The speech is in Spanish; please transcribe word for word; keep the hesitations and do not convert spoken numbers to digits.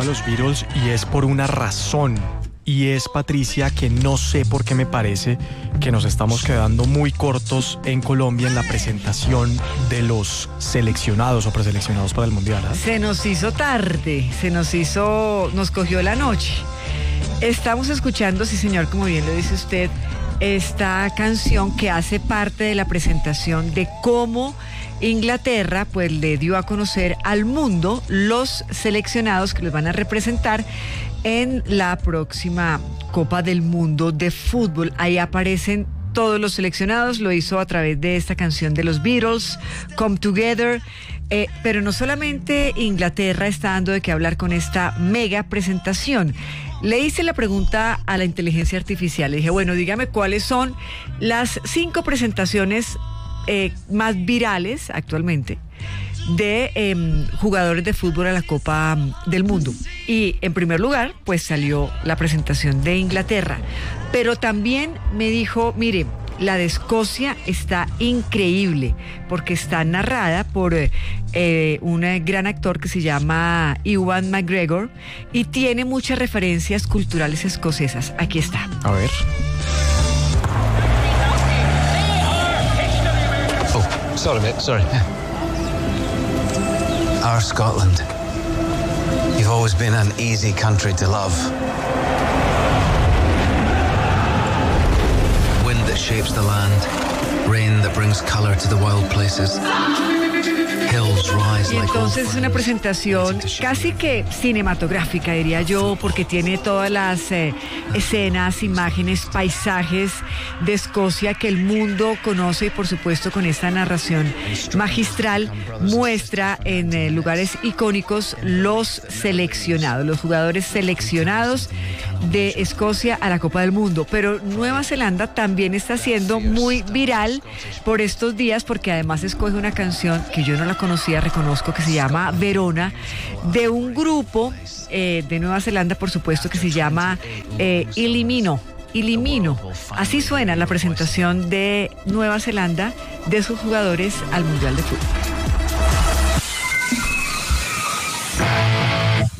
a los Beatles y es por una razón. Y es, Patricia, que no sé por qué me parece que nos estamos quedando muy cortos en Colombia en la presentación de los seleccionados o preseleccionados para el Mundial, ¿eh? Se nos hizo tarde, se nos hizo, nos cogió la noche. Estamos escuchando, sí señor, como bien lo dice usted, esta canción que hace parte de la presentación de cómo Inglaterra pues le dio a conocer al mundo los seleccionados que los van a representar en la próxima Copa del Mundo de Fútbol. Ahí aparecen todos los seleccionados, lo hizo a través de esta canción de los Beatles, Come Together. Eh, pero no solamente Inglaterra está dando de qué hablar con esta mega presentación. Le hice la pregunta a la inteligencia artificial. Le dije, bueno, dígame cuáles son las cinco presentaciones eh, más virales actualmente de eh, jugadores de fútbol a la Copa del Mundo. Y en primer lugar, pues salió la presentación de Inglaterra. Pero también me dijo, mire, la de Escocia está increíble porque está narrada por eh, un gran actor que se llama Ewan McGregor y tiene muchas referencias culturales escocesas. Aquí está. A ver. Oh, sorry, mate, sorry. Our Scotland. You've always been an easy country to love. Wind that shapes the land, rain that brings color to the wild places. Y entonces es una presentación casi que cinematográfica, diría yo, porque tiene todas las eh, escenas, imágenes, paisajes de Escocia que el mundo conoce y por supuesto con esta narración magistral muestra en eh, lugares icónicos los seleccionados, los jugadores seleccionados de Escocia a la Copa del Mundo. Pero Nueva Zelanda también está siendo muy viral por estos días porque además escoge una canción que yo no la conocía, reconozco, que se llama Verona, de un grupo eh, de Nueva Zelanda, por supuesto, que se llama eh, Ilimino. Ilimino. Así suena la presentación de Nueva Zelanda de sus jugadores al Mundial de Fútbol.